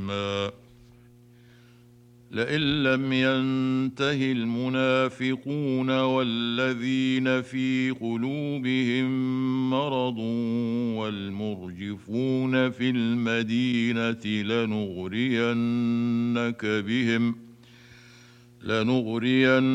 لئن لم ينته المنافقون والذين في قلوبهم مرض والمرجفون في المدينة لنغرينك